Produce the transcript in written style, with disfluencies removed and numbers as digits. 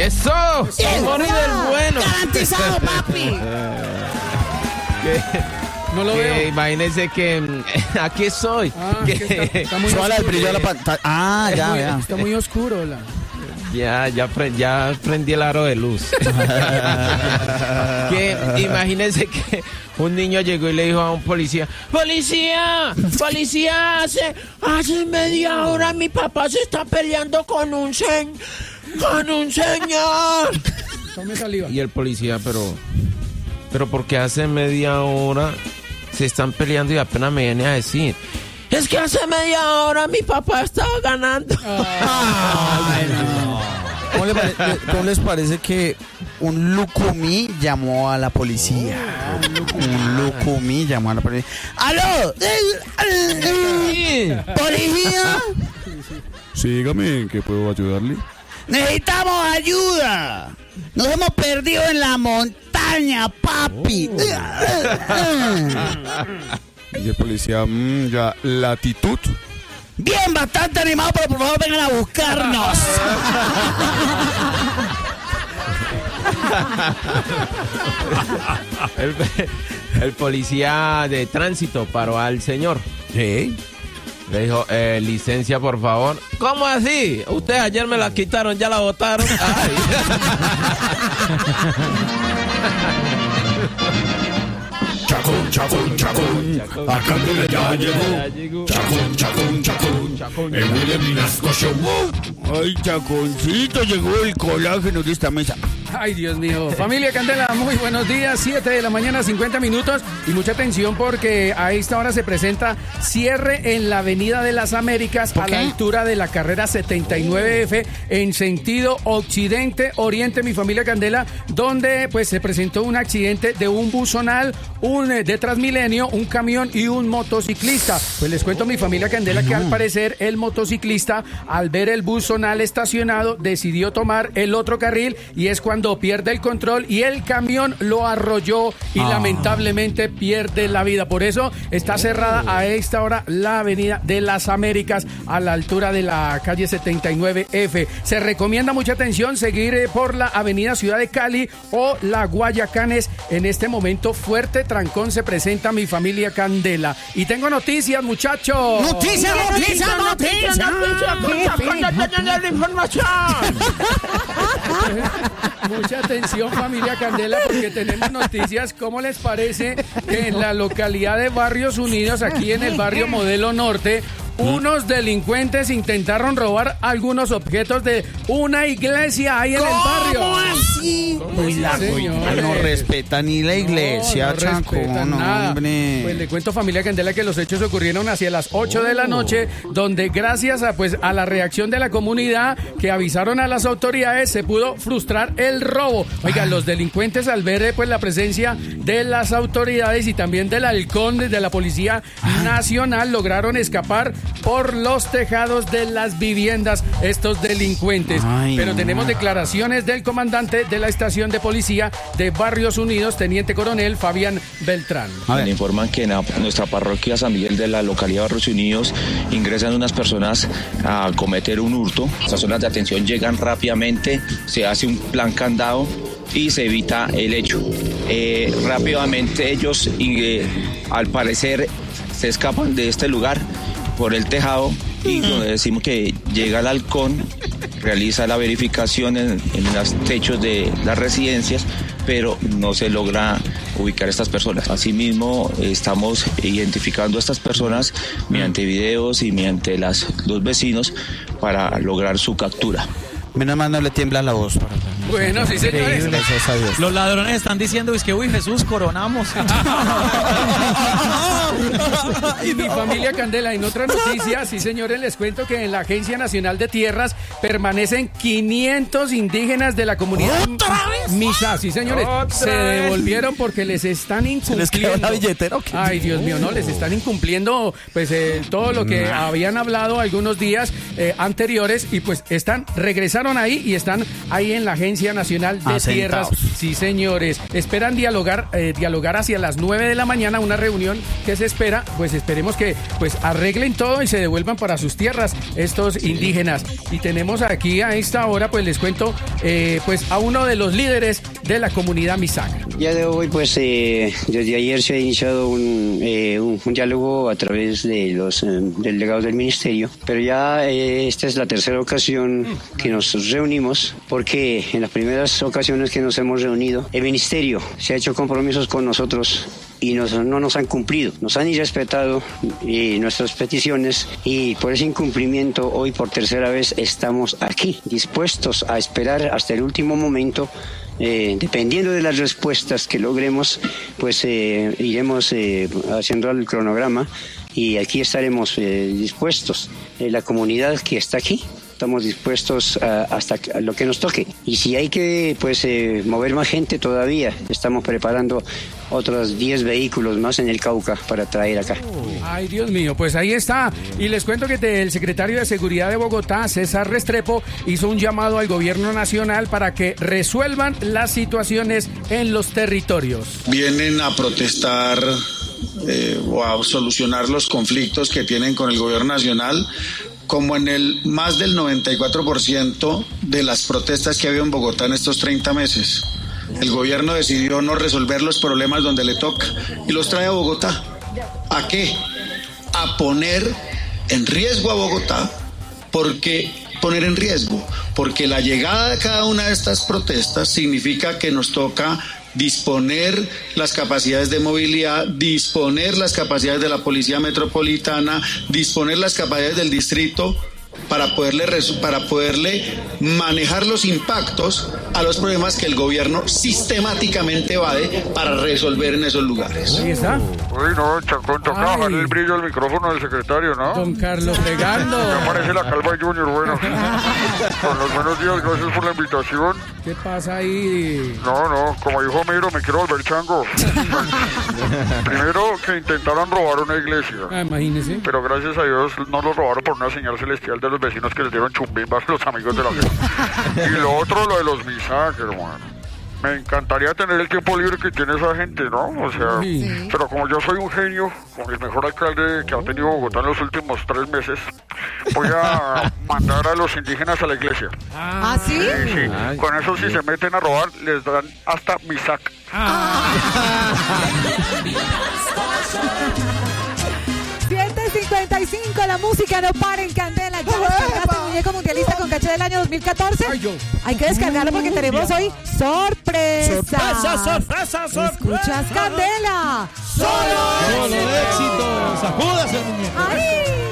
¡Eso! ¡Mori del bueno! ¡Garantizado, papi! No lo veo. Imagínense que aquí estoy. Está muy Suave el oscuro. brillo de la pantalla. Ya. Está muy oscuro. Ya prendí el aro de luz. Imagínense que un niño llegó y le dijo a un policía: ¡Policía! Hace media hora mi papá se está peleando con un señor. Tome saliva. Y el policía, pero ¿por qué hace media hora se están peleando y apenas me viene a decir? Es que hace media hora mi papá estaba ganando. ¿Cómo les parece que un lucumí llamó a la policía? Un lucumí llamó a la policía. ¡Aló! ¿Policía? Sí, dígame, ¿en qué puedo ayudarle? ¡Necesitamos ayuda! ¡Nos hemos perdido en la montaña, papi! Y el policía, ya, latitud. Bien, bastante animado, pero por favor vengan a buscarnos. El policía de tránsito paró al señor. ¿Sí? Le dijo: licencia, por favor. ¿Cómo así? Ustedes ayer me la quitaron, ya la botaron. Ay. Chacón, acá ya llegó. Chacón, el William Vinasco Show. Ay, Chaconcito, llegó el colágeno de esta mesa. Ay, Dios mío. Familia Candela, muy buenos días. 7 de la mañana, 50 minutos. Y mucha atención porque a esta hora se presenta cierre en la Avenida de las Américas a la altura de la carrera 79F en sentido occidente-oriente, mi familia Candela, donde pues se presentó un accidente de un buzonal, un de Transmilenio, un camión y un motociclista. Pues les cuento, mi familia Candela, que al parecer el motociclista, al ver el buzonal estacionado, decidió tomar el otro carril y es cuando pierde el control y el camión lo arrolló y lamentablemente pierde la vida. Por eso está cerrada a esta hora la Avenida de las Américas a la altura de la calle 79F. Se recomienda mucha atención seguir por la Avenida Ciudad de Cali o la Guayacanes. En este momento fuerte trancón se presenta, mi familia Candela. Y tengo noticias, muchachos. ¡Noticia! Mucha atención, familia Candela, porque tenemos noticias. ¿Cómo les parece que en la localidad de Barrios Unidos, aquí en el barrio Modelo Norte, unos delincuentes intentaron robar algunos objetos de una iglesia ahí en el barrio? ¿Cómo así? No respeta ni la iglesia, no Chacón, respetan nada. hombre. Pues le cuento, familia Candela, que los hechos ocurrieron hacia las 8 de la noche, donde gracias a la reacción de la comunidad que avisaron a las autoridades, se pudo frustrar el robo. Oiga, los delincuentes, al ver pues la presencia de las autoridades y también del halcón de la Policía Nacional, lograron escapar por los tejados de las viviendas estos delincuentes. Pero tenemos declaraciones del comandante de la estación de policía de Barrios Unidos, teniente coronel Fabián Beltrán. Me informan que en nuestra parroquia San Miguel de la localidad de Barrios Unidos ingresan unas personas a cometer un hurto. Las personas de atención llegan rápidamente, se hace un plan candado y se evita el hecho. Rápidamente ellos, al parecer, se escapan de este lugar por el tejado y donde decimos que llega el halcón, realiza la verificación en los techos de las residencias, pero no se logra ubicar a estas personas. Asimismo, estamos identificando a estas personas mediante videos y mediante los vecinos para lograr su captura. Menos mal no le tiembla la voz. Bueno, sí, señores. Los ladrones están diciendo, es que, uy, Jesús, coronamos. Y mi familia Candela, en otra noticia, sí, señores, les cuento que en la Agencia Nacional de Tierras permanecen 500 indígenas de la comunidad Misa. Sí, señores, se devolvieron porque les están incumpliendo. ¿Les quedó la billetera o qué? Ay, Dios mío, no, les están incumpliendo pues todo lo que habían hablado algunos días anteriores y pues regresaron ahí y están ahí en la Agencia Nacional de Tierras. Sí, señores. Esperan dialogar hacia las 9 de la mañana, una reunión que se espera, pues esperemos que pues arreglen todo y se devuelvan para sus tierras estos indígenas. Y tenemos aquí a esta hora, pues les cuento, pues a uno de los líderes de la comunidad Misak. Ya de hoy, pues desde ayer se ha iniciado un diálogo a través de los delegados del ministerio, pero ya esta es la tercera ocasión que nos reunimos, porque en las primeras ocasiones que nos hemos reunido, el ministerio se ha hecho compromisos con nosotros y no nos han cumplido, nos han irrespetado nuestras peticiones, y por ese incumplimiento hoy por tercera vez estamos aquí, dispuestos a esperar hasta el último momento. Dependiendo de las respuestas que logremos, pues iremos haciendo el cronograma y aquí estaremos dispuestos. La comunidad que está aquí, estamos dispuestos hasta lo que nos toque. Y si hay que mover más gente todavía, estamos preparando otros 10 vehículos más en el Cauca para traer acá. Ay, Dios mío, pues ahí está. Y les cuento que el secretario de Seguridad de Bogotá, César Restrepo, hizo un llamado al gobierno nacional para que resuelvan las situaciones en los territorios. Vienen a protestar o a solucionar los conflictos que tienen con el gobierno nacional, como en el más del 94% de las protestas que ha habido en Bogotá en estos 30 meses. El gobierno decidió no resolver los problemas donde le toca y los trae a Bogotá. ¿A qué? A poner en riesgo a Bogotá. ¿Por qué poner en riesgo? Porque la llegada de cada una de estas protestas significa que nos toca disponer las capacidades de movilidad, disponer las capacidades de la Policía Metropolitana, disponer las capacidades del distrito para poderle manejar los impactos a los problemas que el gobierno sistemáticamente evade para resolver en esos lugares. Ahí está. Uy, no, Chacón, toca bajarle el brillo al micrófono del secretario, ¿no? Don Carlos Pegando. Me parece la Calva Junior, bueno. Con los buenos días, gracias por la invitación. ¿Qué pasa ahí? No, como dijo Miro, me quiero volver chango. Primero que intentaron robar una iglesia. Imagínese. Pero gracias a Dios no lo robaron por una señal celestial de los vecinos que les dieron chumbimbas a los amigos de la gente. Y lo otro, lo de los Misak, hermano. Me encantaría tener el tiempo libre que tiene esa gente, ¿no? O sea, sí. Pero como yo soy un genio, con el mejor alcalde que ha tenido Bogotá en los últimos 3 meses, voy a mandar a los indígenas a la iglesia. ¿Ah, sí? Sí. Con eso, si se meten a robar, les dan hasta Misak. 7:55, la música no para en Candela. ¿Ya descargaste el muñeco mundialista con caché del año 2014? Hay que descargarlo porque tenemos hoy sorpresa. ¡Sorpresa! ¿Escuchas Candela? ¡Solo éxito! ¡Sacúdase el muñeco! ¡Ay!